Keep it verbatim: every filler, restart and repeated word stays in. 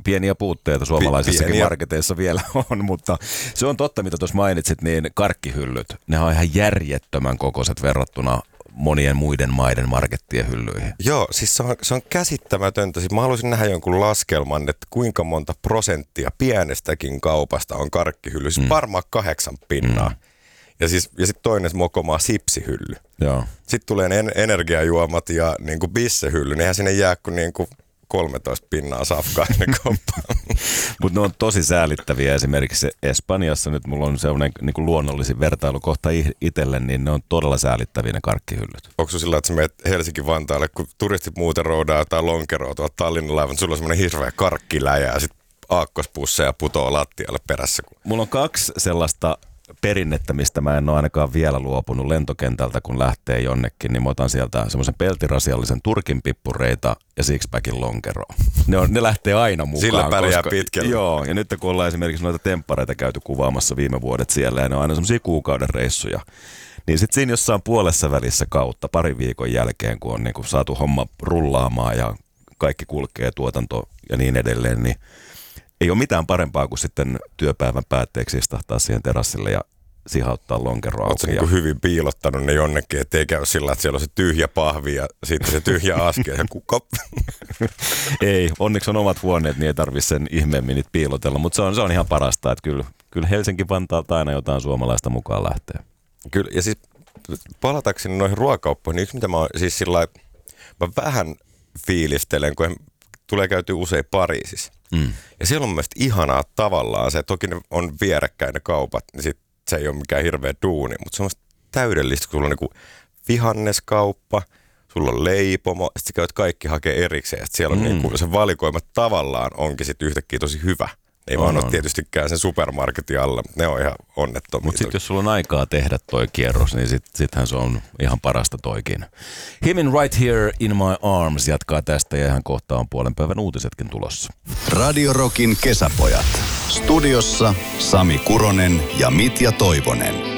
pieniä puutteita suomalaisissakin pieniä. marketeissa vielä on, mutta se on totta, mitä tuossa mainitsit, niin karkkihyllyt, ne on ihan järjettömän kokoiset verrattuna monien muiden maiden markettien hyllyihin. Joo, siis se on, se on käsittämätöntä. Siis mä haluaisin nähdä jonkun laskelman, että kuinka monta prosenttia pienestäkin kaupasta on karkkihylly. Siis mm. varmaan kahdeksan pinnaa. Mm. Ja, siis, ja sitten toinen mokomaa sipsihylly. Joo. Sitten tulee ne energiajuomat ja niin kuin bissehylly, niin eihän sinne jää kuin, niin kuin kolmetoista pinnaa safkaa ennen kauppaa. Mutta ne on tosi säälittäviä. Esimerkiksi Espanjassa, nyt mulla on sellainen niin kuin luonnollisin vertailukohta itselle, niin ne on todella säälittäviä ne karkkihyllyt. Onko sillä, että sä menet Helsinki-Vantaalle, kun turistit muuten roudaa jotain lonkeroa tuolta Tallinnan laivan, sulla on semmoinen hirveä karkkiläjä ja sitten aakkospusseja putoo lattialle perässä. Mulla on kaksi sellaista perinnettä, mistä mä en ole ainakaan vielä luopunut lentokentältä, kun lähtee jonnekin, niin mä otan sieltä semmoisen peltirasiallisen turkin pippureita ja sixpackin lonkeroa. Ne, on, ne lähtee aina mukaan. Sillä pärjää koska, pitkälle. Joo, ja nyt kun ollaan esimerkiksi noita temppareita käyty kuvaamassa viime vuodet siellä, ja ne on aina semmoisia kuukauden reissuja, niin sitten siinä jossain puolessa välissä kautta, parin viikon jälkeen, kun on niin kun saatu homma rullaamaan ja kaikki kulkee, tuotanto ja niin edelleen, niin ei ole mitään parempaa kuin sitten työpäivän päätteeksi istahtaa siihen terassille ja sihauttaa lonkero auki. Oletko niin kuin hyvin piilottanut ne jonnekin, ettei käy sillä, että siellä on se tyhjä pahvi ja sitten se tyhjä askel ja kuka. Ei, onneksi on omat huoneet, niin ei tarvitse sen ihmeemmin niitä piilotella, mutta se on, se on ihan parasta, että kyllä, kyllä Helsinki-Vantaalta aina jotain suomalaista mukaan lähtee. Kyllä, ja siis palatakseni noihin ruokauppoihin, niin yksi mitä mä oon siis sillä mä vähän fiilistelen, kun en, tulee käytyä usein Pariisissa. Mm. Ja siellä on mielestäni ihanaa tavallaan se, toki ne on vierekkäin ne kaupat, niin sit se ei ole mikään hirveä duuni, mutta se on täydellistä, kun sulla on niinku vihanneskauppa, sulla on leipomo, sitten sä käyt kaikki hakee erikseen, että siellä on mm. niinku, se valikoima tavallaan onkin sitten yhtäkkiä tosi hyvä. Ei on, vaan ole tietystikään sen supermarketin alla, ne on ihan onnettomia. Mutta sitten jos sulla on aikaa tehdä toi kierros, niin sit, sittenhän se on ihan parasta toikin. Him Right Here in My Arms jatkaa tästä ja ihan kohta on puolen päivän uutisetkin tulossa. Radio Rockin kesäpojat. Studiossa Sami Kuronen ja Mitja Toivonen.